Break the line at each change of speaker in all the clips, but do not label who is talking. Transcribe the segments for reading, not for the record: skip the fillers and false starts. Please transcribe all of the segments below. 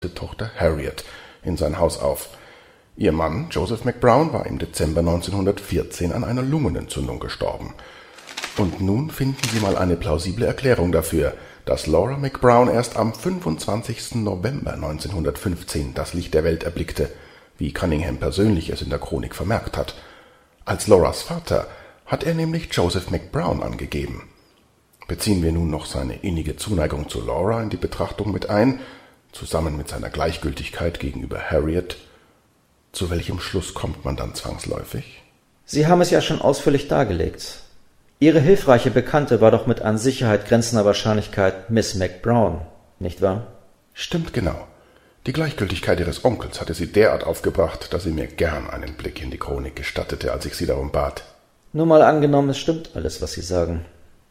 Tochter Harriet in sein Haus auf. Ihr Mann, Joseph McBrown, war im Dezember 1914 an einer Lungenentzündung gestorben. Und nun finden Sie mal eine plausible Erklärung dafür, dass Laura McBrown erst am 25. November 1915 das Licht der Welt erblickte, wie Cunningham persönlich es in der Chronik vermerkt hat. Als Lauras Vater hat er nämlich Joseph McBrown angegeben. Beziehen wir nun noch seine innige Zuneigung zu Laura in die Betrachtung mit ein, zusammen mit seiner Gleichgültigkeit gegenüber Harriet, zu welchem Schluss kommt man dann zwangsläufig?
Sie haben es ja schon ausführlich dargelegt. Ihre hilfreiche Bekannte war doch mit an Sicherheit grenzender Wahrscheinlichkeit Miss McBrown, nicht wahr?
Stimmt genau. Die Gleichgültigkeit ihres Onkels hatte sie derart aufgebracht, dass sie mir gern einen Blick in die Chronik gestattete, als ich sie darum bat.
Nur mal angenommen, es stimmt alles, was Sie sagen.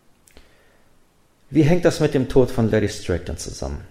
Wie hängt das mit dem Tod von Lady Stratton zusammen?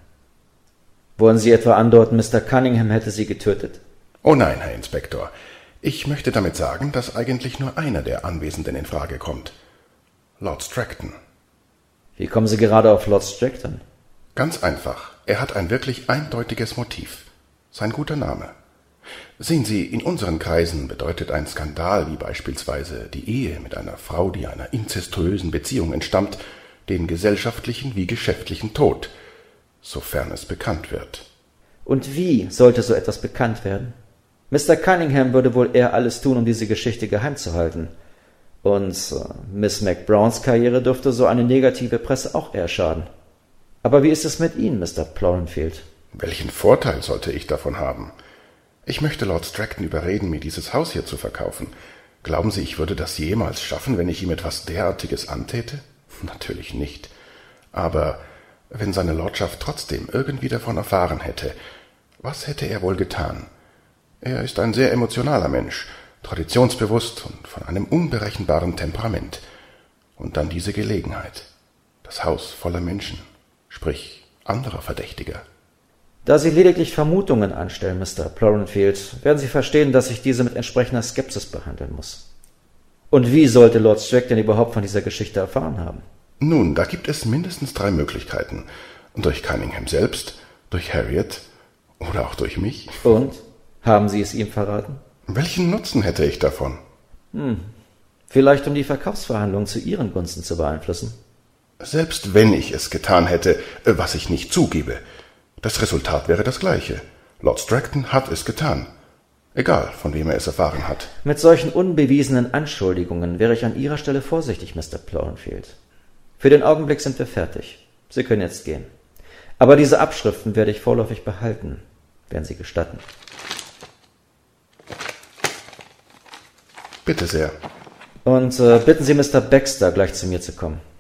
Wollen Sie etwa andeuten, Mr. Cunningham hätte sie getötet?
Oh nein, Herr Inspektor. Ich möchte damit sagen, dass eigentlich nur einer der Anwesenden in Frage kommt. Lord Stratton.
Wie kommen Sie gerade auf Lord Stratton?
Ganz einfach. Er hat ein wirklich eindeutiges Motiv. Sein guter Name. Sehen Sie, in unseren Kreisen bedeutet ein Skandal wie beispielsweise die Ehe mit einer Frau, die einer inzestuösen Beziehung entstammt, den gesellschaftlichen wie geschäftlichen Tod, sofern es bekannt wird.
Und wie sollte so etwas bekannt werden? Mr. Cunningham würde wohl eher alles tun, um diese Geschichte geheim zu halten. Und Miss McBrowns Karriere dürfte so eine negative Presse auch eher schaden. Aber wie ist es mit Ihnen, Mr. Plorrenfield?
Welchen Vorteil sollte ich davon haben? Ich möchte Lord Stratton überreden, mir dieses Haus hier zu verkaufen. Glauben Sie, ich würde das jemals schaffen, wenn ich ihm etwas derartiges antäte? Natürlich nicht. Aber wenn seine Lordschaft trotzdem irgendwie davon erfahren hätte, was hätte er wohl getan? Er ist ein sehr emotionaler Mensch, traditionsbewusst und von einem unberechenbaren Temperament. Und dann diese Gelegenheit. Das Haus voller Menschen, sprich anderer Verdächtiger.
Da Sie lediglich Vermutungen anstellen, Mr. Plorrenfield, werden Sie verstehen, dass ich diese mit entsprechender Skepsis behandeln muss. Und wie sollte Lord Stratton überhaupt von dieser Geschichte erfahren haben?
Nun, da gibt es mindestens 3 Möglichkeiten. Durch Cunningham selbst, durch Harriet oder auch durch mich.
Und? Haben Sie es ihm verraten?
Welchen Nutzen hätte ich davon?
Vielleicht um die Verkaufsverhandlungen zu Ihren Gunsten zu beeinflussen.
Selbst wenn ich es getan hätte, was ich nicht zugebe, das Resultat wäre das gleiche. Lord Stratton hat es getan. Egal, von wem er es erfahren hat.
Mit solchen unbewiesenen Anschuldigungen wäre ich an Ihrer Stelle vorsichtig, Mr. Plorrenfield. Für den Augenblick sind wir fertig. Sie können jetzt gehen. Aber diese Abschriften werde ich vorläufig behalten, wenn Sie gestatten.
Bitte sehr.
Und bitten Sie Mr. Baxter, gleich zu mir zu kommen.